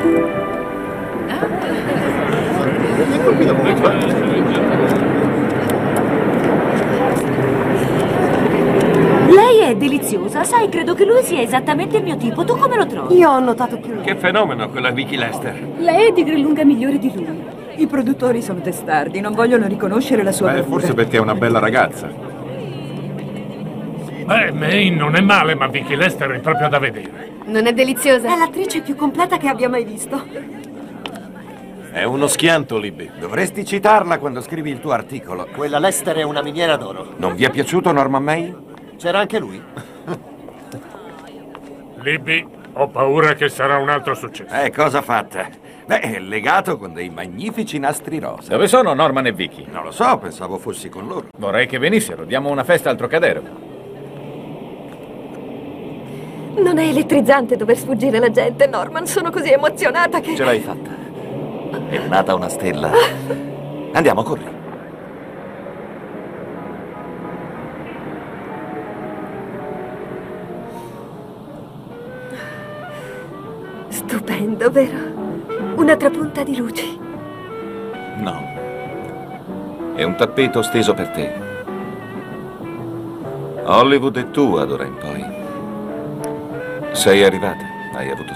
Lei è deliziosa, sai, credo che lui sia esattamente il mio tipo. Tu come lo trovi? Io ho notato più. Che fenomeno quella Vicky Lester. Lei è di gran lunga migliore di lui. I produttori sono testardi, non vogliono riconoscere la sua bravura. Forse perché è una bella ragazza. May non è male, ma Vicky Lester è proprio da vedere. Non è deliziosa? È l'attrice più completa che abbia mai visto. È uno schianto, Libby. Dovresti citarla quando scrivi il tuo articolo. Quella Lester è una miniera d'oro. Non vi è piaciuto Norman May? C'era anche lui. Libby, ho paura che sarà un altro successo. Cosa fatta? Beh, è legato con dei magnifici nastri rosa. Dove sono Norman e Vicky? Non lo so, pensavo fossi con loro. Vorrei che venissero. Diamo una festa al Trocadero. Non è elettrizzante dover sfuggire alla gente, Norman. Sono così emozionata che... Ce l'hai fatta. È nata una stella. Andiamo, corri. Stupendo, vero? Una trapunta di luci. No. È un tappeto steso per te. Hollywood è tua d'ora in poi. Sei arrivata. Hai avuto